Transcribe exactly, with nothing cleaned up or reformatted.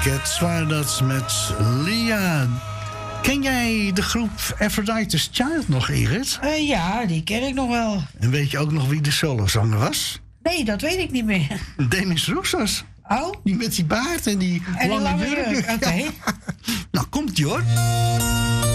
Cats waren dat met Lia. Ken jij de groep Aphrodite's Child nog, Ingrid? Uh, ja, die ken ik nog wel. En weet je ook nog wie de solozanger was? Nee, dat weet ik niet meer. Demis Roussos. Oh? Die met die baard en die en lange, lange jurk. Oké. Okay. Nou, komt-ie hoor.